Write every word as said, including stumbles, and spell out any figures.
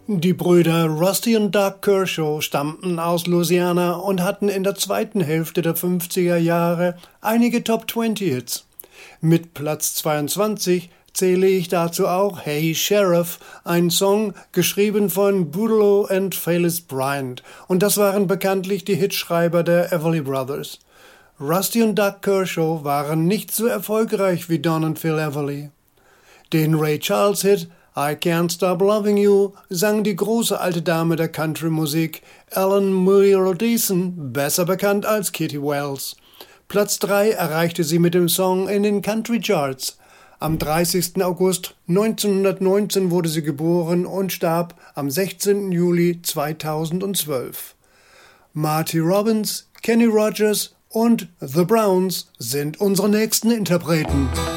Die Brüder Rusty und Doug Kershaw stammten aus Louisiana und hatten in der zweiten Hälfte der fünfziger Jahre einige Top zwanzig Hits. Mit Platz zweiundzwanzig zähle ich dazu auch Hey Sheriff, ein Song geschrieben von Boudleaux und Phyllis Bryant, und das waren bekanntlich die Hitschreiber der Everly Brothers. Rusty und Doug Kershaw waren nicht so erfolgreich wie Don und Phil Everly. Den Ray Charles Hit I Can't Stop Loving You sang die große alte Dame der Country-Musik Ellen Muir Odeson, besser bekannt als Kitty Wells. Platz drei erreichte sie mit dem Song in den Country Charts. Am dreißigsten August neunzehnhundertneunzehn wurde sie geboren und starb am sechzehnten Juli zweitausendzwölf. Marty Robbins, Kenny Rogers und The Browns sind unsere nächsten Interpreten.